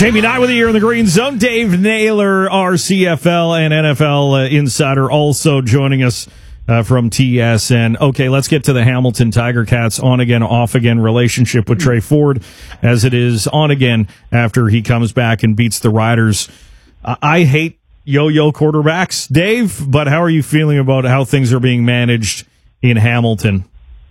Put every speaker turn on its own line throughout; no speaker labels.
Jamie Knight with you here in the Green Zone. Dave Naylor, our CFL and NFL insider, also joining us from TSN. Okay, let's get to the Hamilton Tiger Cats on again, off again relationship with Tre Ford, as it is on again after he comes back and beats the Riders. I hate yo-yo quarterbacks, Dave, but how are you feeling about how things are being managed in Hamilton?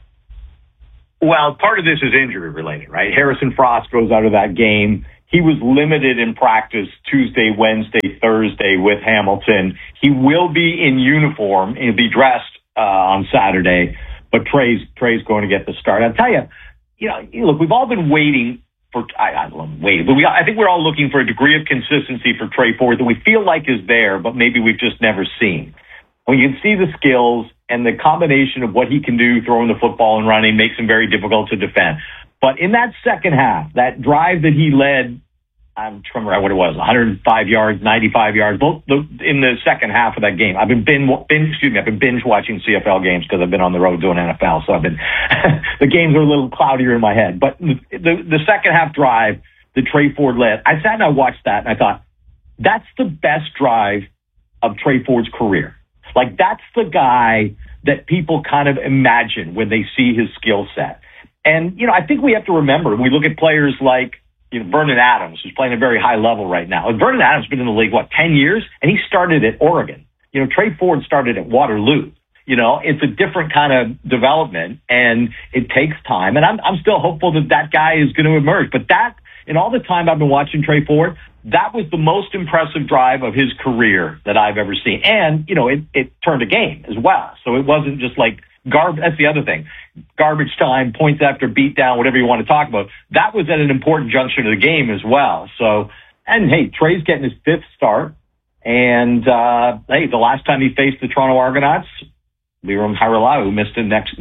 Well, part of this is injury related, right? Harrison Frost goes out of that game. He was limited in practice Tuesday, Wednesday, Thursday with Hamilton. He will be in uniform. He'll be dressed on Saturday, but Tre's going to get the start. I'll tell you, look, we've all been waiting for, I think we're all looking for a degree of consistency for Tre Ford that we feel like is there, but maybe we've just never seen. When you can see the skills and the combination of what he can do throwing the football and running makes him very difficult to defend. But in that second half, that drive that he led, I'm trying to remember what it was, 105 yards, 95 yards, both in the second half of that game. I've been binge watching CFL games because I've been on the road doing NFL, so I've been the games are a little cloudier in my head. But the second half drive that Tre Ford led, I sat and I watched that and I thought, that's the best drive of Tre Ford's career. Like, that's the guy that people kind of imagine when they see his skill set. And, I think we have to remember, when we look at players like, Vernon Adams, who's playing at a very high level right now. Vernon Adams has been in the league, 10 years? And he started at Oregon. Tre Ford started at Waterloo. It's a different kind of development, and it takes time. And I'm still hopeful that guy is going to emerge. But that, in all the time I've been watching Tre Ford, that was the most impressive drive of his career that I've ever seen. And, it turned a game as well. So it wasn't just like that's the other thing. Garbage time, points after beatdown, whatever you want to talk about. That was at an important junction of the game as well. So, and hey, Tre's getting his fifth start. And, the last time he faced the Toronto Argonauts, Liram Hairolau missed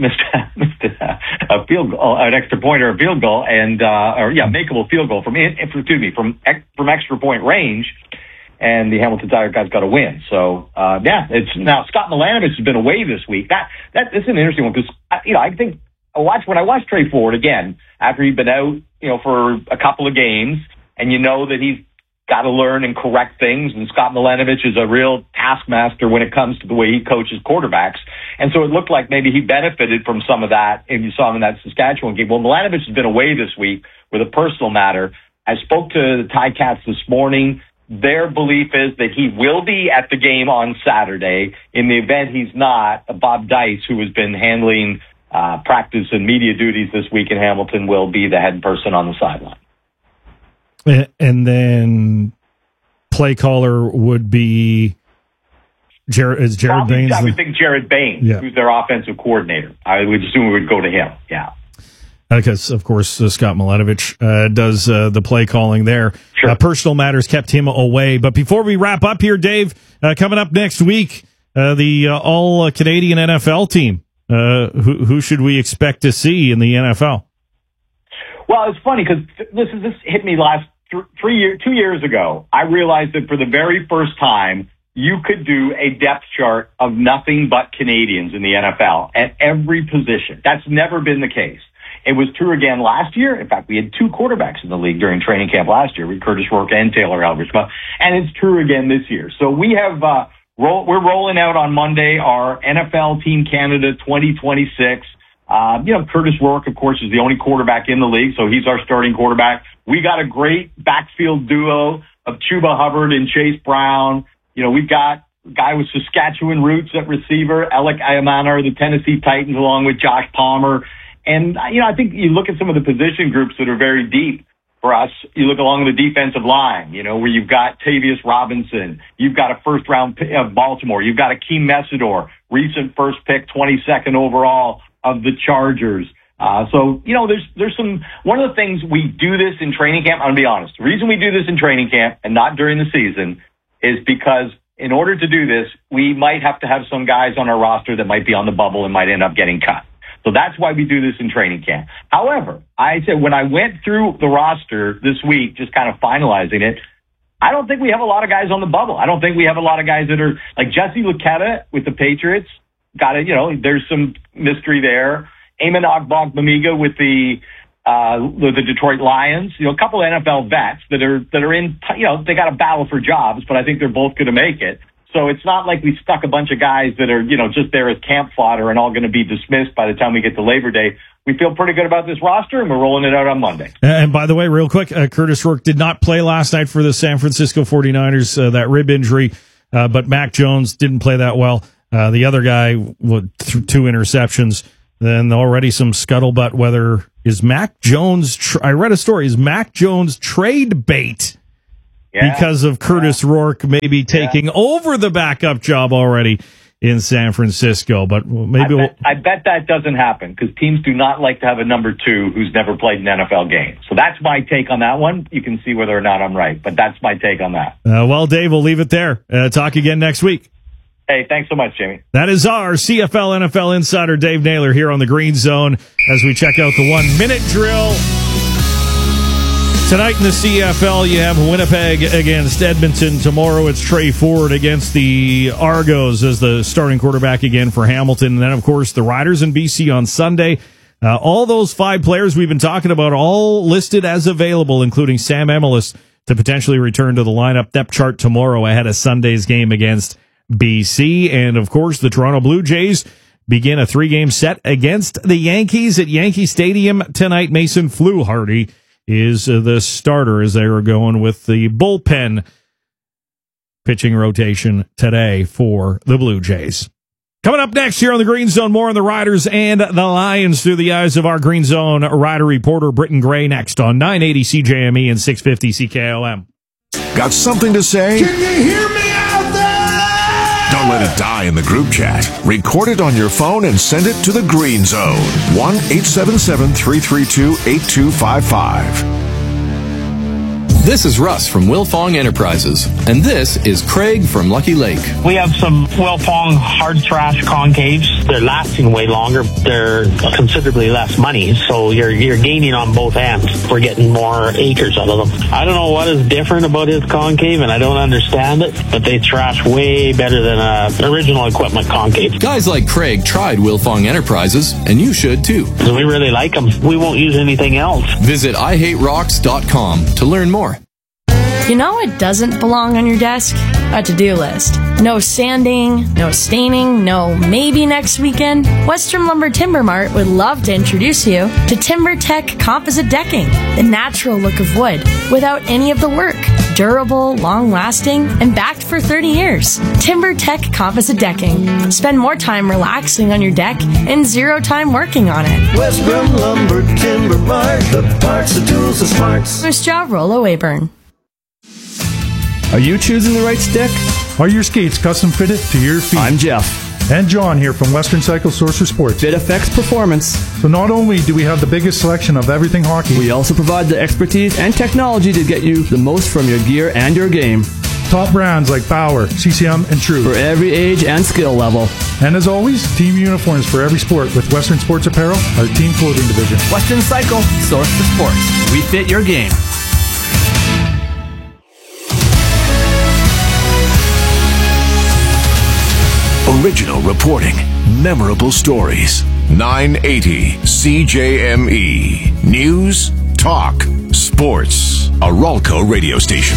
a field goal, an extra point or a field goal, and makeable field goal from extra point range, and the Hamilton Tiger Cats got a win. So it's now Scott Milanovich has been away this week. That's an interesting one because I think when I watched Tre Ford again after he'd been out for a couple of games, and that he's got to learn and correct things. And Scott Milanovich is a real taskmaster when it comes to the way he coaches quarterbacks. And so it looked like maybe he benefited from some of that. And you saw him in that Saskatchewan game. Well, Milanovich has been away this week with a personal matter. I spoke to the Ticats this morning. Their belief is that he will be at the game on Saturday. In the event he's not, Bob Dice, who has been handling practice and media duties this week in Hamilton, will be the head person on the sideline.
And then play caller would be Jared Baines?
I would think Jared Baines, who's their offensive coordinator. I would assume we would go to him, yeah.
Because, of course, Scott Milanovich does the play calling there.
Sure.
Personal matters kept him away. But before we wrap up here, Dave, coming up next week, the all-Canadian NFL team. Who should we expect to see in the NFL?
Well, it's funny because this hit me last 2 years ago. I realized that for the very first time, you could do a depth chart of nothing but Canadians in the NFL at every position. That's never been the case. It was true again last year. In fact, we had two quarterbacks in the league during training camp last year, Curtis Rourke and Taylor Eldridge. And it's true again this year. So we have we're rolling out on Monday our NFL Team Canada 2026. Curtis Rourke, of course, is the only quarterback in the league, so he's our starting quarterback. We got a great backfield duo of Chuba Hubbard and Chase Brown. We've got a guy with Saskatchewan roots at receiver, Alec Ayamana, the Tennessee Titans, along with Josh Palmer. And, I think you look at some of the position groups that are very deep for us. You look along the defensive line, where you've got Tavius Robinson. You've got a first-round pick of Baltimore. You've got Akeem Messidor, recent first pick, 22nd overall of the Chargers. There's some, one of the things we do this in training camp, I'm going to be honest. The reason we do this in training camp and not during the season is because in order to do this, we might have to have some guys on our roster that might be on the bubble and might end up getting cut. So that's why we do this in training camp. However, I said when I went through the roster this week, just kind of finalizing it, I don't think we have a lot of guys on the bubble. I don't think we have a lot of guys that are like Jesse Luketa with the Patriots. Got it. There's some mystery there. Eamon Ogbongbemiga with the the Detroit Lions, a couple of NFL vets that are in, they got to battle for jobs, but I think they're both going to make it. So it's not like we stuck a bunch of guys that are, just there as camp fodder and all going to be dismissed by the time we get to Labor Day. We feel pretty good about this roster, and we're rolling it out on Monday.
And by the way, real quick, Curtis Rourke did not play last night for the San Francisco 49ers, that rib injury, but Mac Jones didn't play that well. The other guy with 2 interceptions. Then already some scuttlebutt whether is Mac Jones, I read a story, is Mac Jones trade bait? Because of Curtis Rourke maybe taking over the backup job already in San Francisco. But maybe
I bet that doesn't happen because teams do not like to have a number 2 who's never played an NFL game. So that's my take on that one. You can see whether or not I'm right, but that's my take on that.
Well, Dave, we'll leave it there. Talk again next week.
Hey, thanks so much, Jamie.
That is our CFL NFL insider, Dave Naylor, here on the Green Zone as we check out the 1-minute drill. Tonight in the CFL, you have Winnipeg against Edmonton. Tomorrow, it's Trey Ford against the Argos as the starting quarterback again for Hamilton. And then, of course, the Riders in BC on Sunday. All those 5 players we've been talking about, all listed as available, including Sam Emilus, to potentially return to the lineup depth chart tomorrow ahead of Sunday's game against BC. And, of course, the Toronto Blue Jays begin a 3-game set against the Yankees at Yankee Stadium tonight. Mason Fluharty is the starter as they are going with the bullpen pitching rotation today for the Blue Jays. Coming up next here on the Green Zone, more on the Riders and the Lions through the eyes of our Green Zone Rider reporter, Britton Gray, next on 980 CJME and 650 CKOM.
Got something to say?
Can you hear me out there?
Don't let it die in the group chat. Record it on your phone and send it to the Green Zone. 1-877-332-8255.
This is Russ from Wilfong Enterprises, and this is Craig from Lucky Lake.
We have some Wilfong hard trash concaves. They're lasting way longer. They're considerably less money, so you're gaining on both ends. We're getting more acres out of them. I don't know what is different about his concave, and I don't understand it, but they trash way better than original equipment concave.
Guys like Craig tried Wilfong Enterprises, and you should too.
So we really like them. We won't use anything else.
Visit IHateRocks.com to learn more.
You know what doesn't belong on your desk? A to-do list. No sanding, no staining, no maybe next weekend. Western Lumber Timber Mart would love to introduce you to TimberTech Composite Decking, the natural look of wood without any of the work. Durable, long-lasting, and backed for 30 years. TimberTech Composite Decking. Spend more time relaxing on your deck and 0 time working on it.
Western Lumber Timber Mart, the parts, the tools, the smarts.
First job, Rollo Wayburn.
Are you choosing the right stick?
Are your skates custom fitted to your feet?
I'm Jeff.
And John here from Western Cycle Sorcerer Sports.
Fit affects performance.
So not only do we have the biggest selection of everything hockey,
we also provide the expertise and technology to get you the most from your gear and your game.
Top brands like Bauer, CCM, and True.
For every age and skill level.
And as always, team uniforms for every sport with Western Sports Apparel, our team clothing division.
Western Cycle, source for sports. We fit your game.
Original reporting, memorable stories. 980 CJME. News, talk, sports. A Ralco radio station.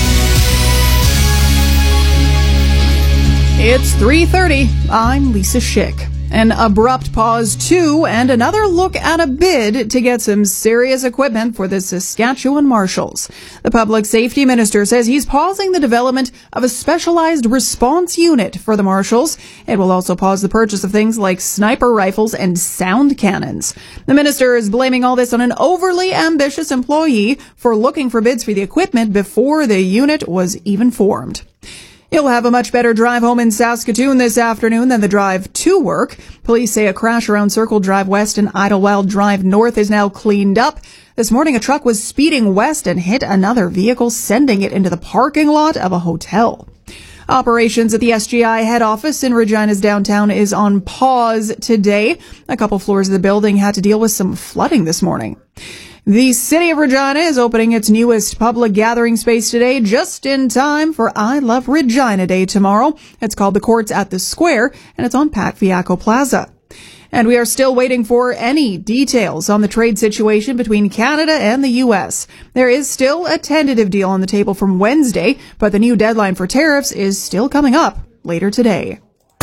It's 3:30. I'm Lisa Schick. An abrupt pause to and another look at a bid to get some serious equipment for the Saskatchewan Marshals. The public safety minister says he's pausing the development of a specialized response unit for the Marshals. It will also pause the purchase of things like sniper rifles and sound cannons. The minister is blaming all this on an overly ambitious employee for looking for bids for the equipment before the unit was even formed. You'll have a much better drive home in Saskatoon this afternoon than the drive to work. Police say a crash around Circle Drive West and Idlewild Drive North is now cleaned up. This morning, a truck was speeding west and hit another vehicle, sending it into the parking lot of a hotel. Operations at the SGI head office in Regina's downtown is on pause today. A couple floors of the building had to deal with some flooding this morning. The city of Regina is opening its newest public gathering space today, just in time for I Love Regina Day tomorrow. It's called the Courts at the Square, and it's on Pat Fiacco Plaza. And we are still waiting for any details on the trade situation between Canada and the U.S. There is still a tentative deal on the table from Wednesday, but the new deadline for tariffs is still coming up later today.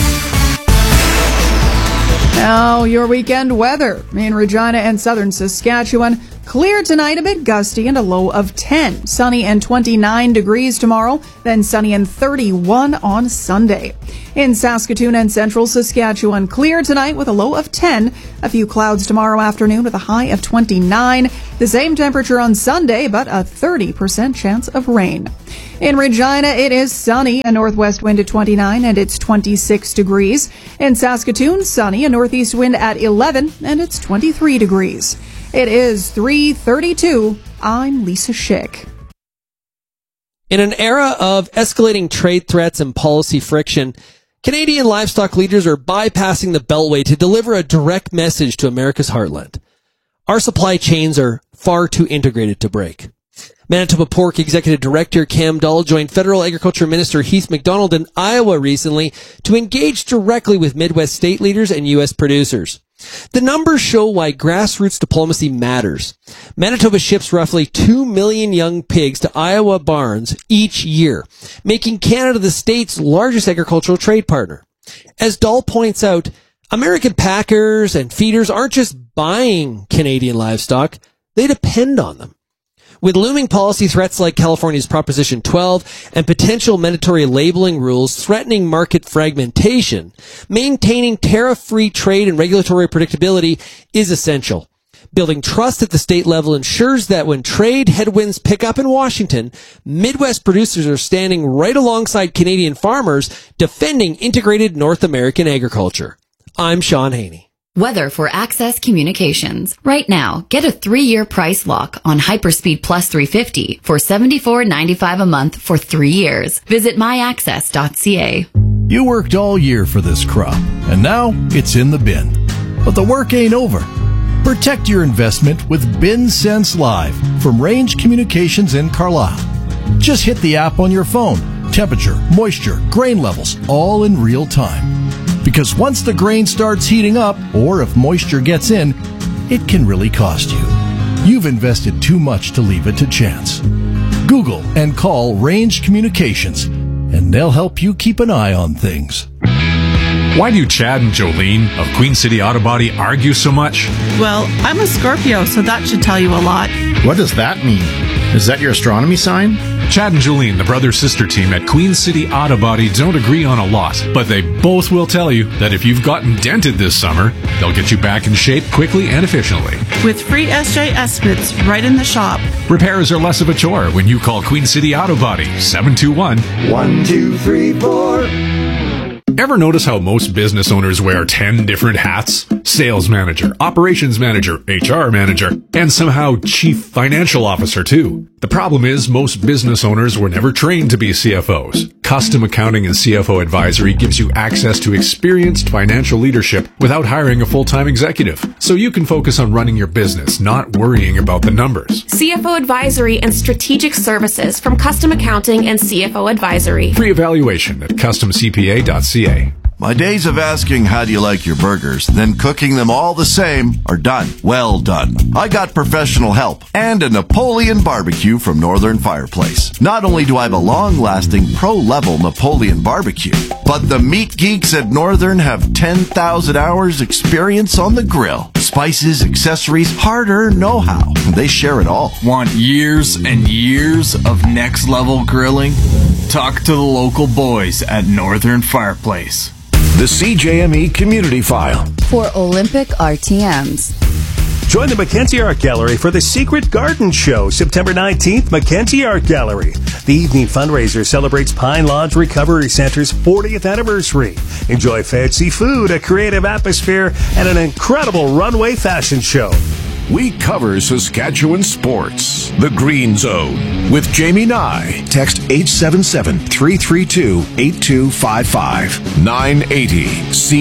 Now, your weekend weather in Regina and southern Saskatchewan. Clear tonight, a bit gusty and a low of 10. Sunny and 29 degrees tomorrow, then sunny and 31 on Sunday. In Saskatoon and central Saskatchewan, clear tonight with a low of 10. A few clouds tomorrow afternoon with a high of 29. The same temperature on Sunday, but a 30% chance of rain. In Regina, it is sunny, a northwest wind at 29, and it's 26 degrees. In Saskatoon, sunny, a northeast wind at 11, and it's 23 degrees. It is 3:32. I'm Lisa Schick.
In an era of escalating trade threats and policy friction, Canadian livestock leaders are bypassing the Beltway to deliver a direct message to America's heartland. Our supply chains are far too integrated to break. Manitoba Pork Executive Director Cam Dahl joined Federal Agriculture Minister Heath MacDonald in Iowa recently to engage directly with Midwest state leaders and U.S. producers. The numbers show why grassroots diplomacy matters. Manitoba ships roughly 2 million young pigs to Iowa barns each year, making Canada the state's largest agricultural trade partner. As Dahl points out, American packers and feeders aren't just buying Canadian livestock, they depend on them. With looming policy threats like California's Proposition 12 and potential mandatory labeling rules threatening market fragmentation, maintaining tariff-free trade and regulatory predictability is essential. Building trust at the state level ensures that when trade headwinds pick up in Washington, Midwest producers are standing right alongside Canadian farmers defending integrated North American agriculture. I'm Sean Haney.
Weather for Access Communications. Right now, get a 3-year price lock on Hyperspeed Plus 350 for $74.95 a month for 3 years. Visit myaccess.ca.
You worked all year for this crop, and now it's in the bin. But the work ain't over. Protect your investment with Bin Sense Live from Range Communications in Carlisle. Just hit the app on your phone. Temperature, moisture, grain levels, all in real time. Because once the grain starts heating up, or if moisture gets in, it can really cost you. You've invested too much to leave it to chance. Google and call Range Communications, and they'll help you keep an eye on things.
Why do Chad and Jolene of Queen City Auto Body argue so much?
Well, I'm a Scorpio, so that should tell you a lot.
What does that mean? Is that your astronomy sign?
Chad and Jolene, the brother-sister team at Queen City Auto Body, don't agree on a lot, but they both will tell you that if you've gotten dented this summer, they'll get you back in shape quickly and efficiently.
With free SJ estimates right in the shop.
Repairs are less of a chore when you call Queen City Auto Body, 721-1234. Ever notice how most business owners wear 10 different hats? Sales manager, operations manager, HR manager, and somehow chief financial officer too. The problem is most business owners were never trained to be CFOs. Custom Accounting and CFO Advisory gives you access to experienced financial leadership without hiring a full-time executive. So you can focus on running your business, not worrying about the numbers.
CFO Advisory and Strategic Services from Custom Accounting and CFO Advisory.
Free evaluation at customcpa.ca.
My days of asking how do you like your burgers, then cooking them all the same are done. Well done. I got professional help and a Napoleon barbecue from Northern Fireplace. Not only do I have a long-lasting pro-level Napoleon barbecue, but the meat geeks at Northern have 10,000 hours experience on the grill. Spices, accessories, hard-earned know-how. They share it all.
Want years and years of next-level grilling? Talk to the local boys at Northern Fireplace.
The CJME Community File.
For Olympic RTMs.
Join the Mackenzie Art Gallery for the Secret Garden Show, September 19th, Mackenzie Art Gallery. The evening fundraiser celebrates Pine Lodge Recovery Center's 40th anniversary. Enjoy fancy food, a creative atmosphere, and an incredible runway fashion show.
We cover Saskatchewan sports. The Green Zone with Jamie Nye. Text 877-332-8255. 980